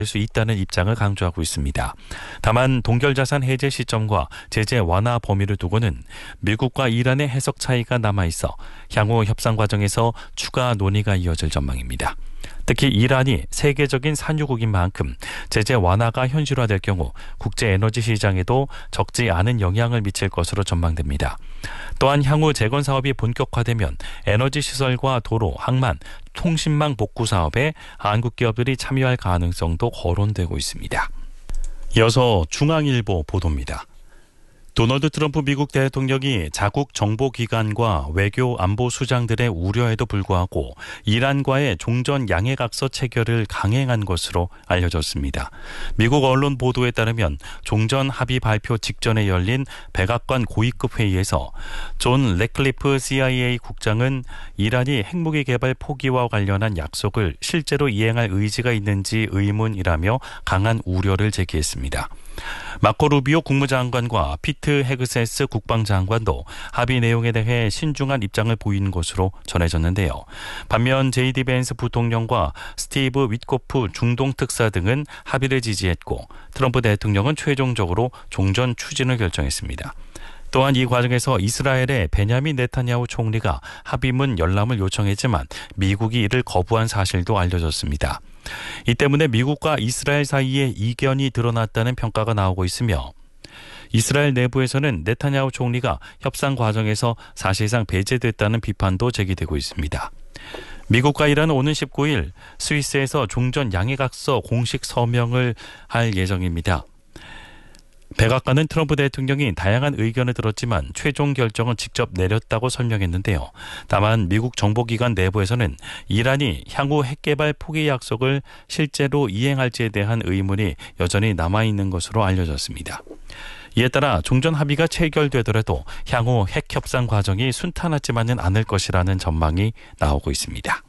수 있다는 입장을 강조하고 있습니다. 다만 동결자산 해제 시점과 제재 완화 범위를 두고는 미국과 이란의 해석 차이가 남아있어 향후 협상 과정에서 추가 논의가 이어질 전망입니다. 특히 이란이 세계적인 산유국인 만큼 제재 완화가 현실화될 경우 국제 에너지 시장에도 적지 않은 영향을 미칠 것으로 전망됩니다. 또한 향후 재건 사업이 본격화되면 에너지 시설과 도로, 항만, 통신망 복구 사업에 한국 기업들이 참여할 가능성도 거론되고 있습니다. 이어서 중앙일보 보도입니다. 도널드 트럼프 미국 대통령이 자국 정보기관과 외교 안보 수장들의 우려에도 불구하고 이란과의 종전 양해각서 체결을 강행한 것으로 알려졌습니다. 미국 언론 보도에 따르면 종전 합의 발표 직전에 열린 백악관 고위급 회의에서 존 래클리프 CIA 국장은 이란이 핵무기 개발 포기와 관련한 약속을 실제로 이행할 의지가 있는지 의문이라며 강한 우려를 제기했습니다. 마코 루비오 국무장관과 피트 헤그세스 국방장관도 합의 내용에 대해 신중한 입장을 보이는 것으로 전해졌는데요. 반면 제이디 벤스 부통령과 스티브 윗코프 중동 특사 등은 합의를 지지했고 트럼프 대통령은 최종적으로 종전 추진을 결정했습니다. 또한 이 과정에서 이스라엘의 베냐민 네타냐후 총리가 합의문 열람을 요청했지만 미국이 이를 거부한 사실도 알려졌습니다. 이 때문에 미국과 이스라엘 사이에 이견이 드러났다는 평가가 나오고 있으며 이스라엘 내부에서는 네타냐후 총리가 협상 과정에서 사실상 배제됐다는 비판도 제기되고 있습니다. 미국과 이란은 오는 19일 스위스에서 종전 양해각서 공식 서명을 할 예정입니다. 백악관은 트럼프 대통령이 다양한 의견을 들었지만 최종 결정은 직접 내렸다고 설명했는데요. 다만 미국 정보기관 내부에서는 이란이 향후 핵개발 포기 약속을 실제로 이행할지에 대한 의문이 여전히 남아있는 것으로 알려졌습니다. 이에 따라 종전 합의가 체결되더라도 향후 핵 협상 과정이 순탄하지만은 않을 것이라는 전망이 나오고 있습니다.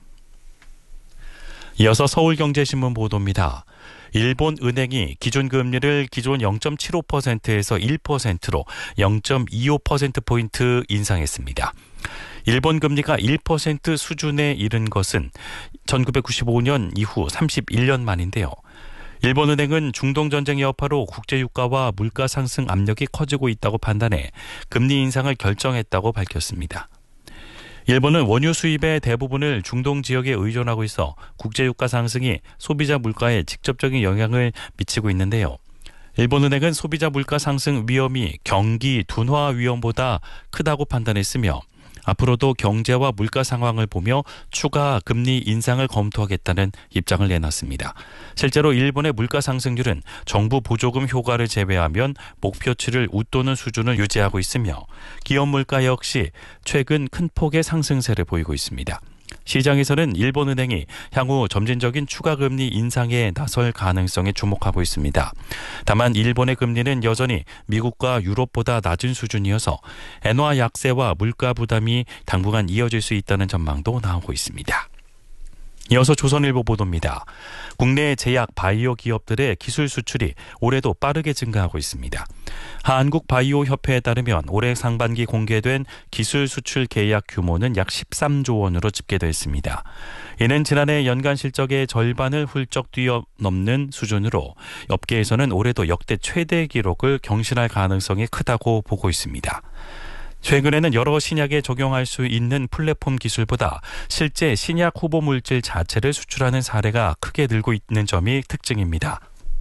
이어서 서울경제신문 보도입니다. 일본 은행이 기준금리를 기존 0.75%에서 1%로 0.25%포인트 인상했습니다. 일본 금리가 1% 수준에 이른 것은 1995년 이후 31년 만인데요. 일본은행은 중동전쟁 여파로 국제유가와 물가 상승 압력이 커지고 있다고 판단해 금리 인상을 결정했다고 밝혔습니다. 일본은 원유 수입의 대부분을 중동 지역에 의존하고 있어 국제유가 상승이 소비자 물가에 직접적인 영향을 미치고 있는데요. 일본은행은 소비자 물가 상승 위험이 경기 둔화 위험보다 크다고 판단했으며 앞으로도 경제와 물가 상황을 보며 추가 금리 인상을 검토하겠다는 입장을 내놨습니다. 실제로 일본의 물가 상승률은 정부 보조금 효과를 제외하면 목표치를 웃도는 수준을 유지하고 있으며 기업 물가 역시 최근 큰 폭의 상승세를 보이고 있습니다. 시장에서는 일본은행이 향후 점진적인 추가 금리 인상에 나설 가능성에 주목하고 있습니다. 다만 일본의 금리는 여전히 미국과 유럽보다 낮은 수준이어서 엔화 약세와 물가 부담이 당분간 이어질 수 있다는 전망도 나오고 있습니다. 이어서 조선일보 보도입니다. 국내 제약 바이오 기업들의 기술 수출이 올해도 빠르게 증가하고 있습니다. 한국바이오협회에 따르면 올해 상반기 공개된 기술 수출 계약 규모는 약 13조 원으로 집계됐습니다. 이는 지난해 연간 실적의 절반을 훌쩍 뛰어넘는 수준으로 업계에서는 올해도 역대 최대 기록을 경신할 가능성이 크다고 보고 있습니다. 최근에는 여러 신약에 적용할 수 있는 플랫폼 기술보다 실제 신약 후보 물질 자체를 수출하는 사례가 크게 늘고 있는 점이 특징입니다.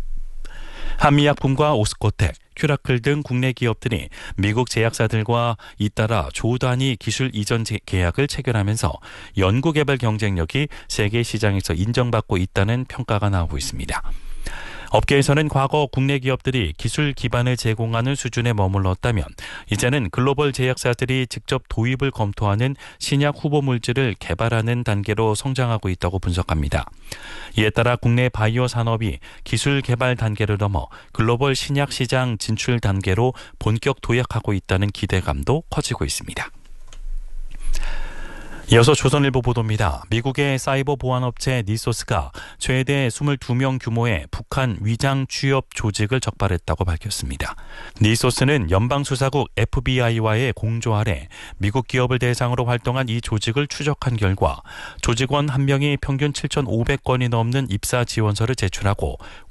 한미약품과 오스코텍, 큐라클 등 국내 기업들이 미국 제약사들과 잇따라 조 단위 기술 이전 계약을 체결하면서 연구개발 경쟁력이 세계 시장에서 인정받고 있다는 평가가 나오고 있습니다. 업계에서는 과거 국내 기업들이 기술 기반을 제공하는 수준에 머물렀다면 이제는 글로벌 제약사들이 직접 도입을 검토하는 신약 후보 물질을 개발하는 단계로 성장하고 있다고 분석합니다. 이에 따라 국내 바이오 산업이 기술 개발 단계를 넘어 글로벌 신약 시장 진출 단계로 본격 도약하고 있다는 기대감도 커지고 있습니다. 이어서 조선일보 보도입니다. 미국의 사이버 보안업체 니소스가 최대 22명 규모의 북한 위장 취업 조직을 적발했다고 밝혔습니다. 니소스는 연방수사국 FBI와의 공조 아래 미국 기업을 대상으로 활동한 이 조직을 추적한 결과 조직원 한 명이 평균 7,500건이 넘는 입사 지원서를 제출하고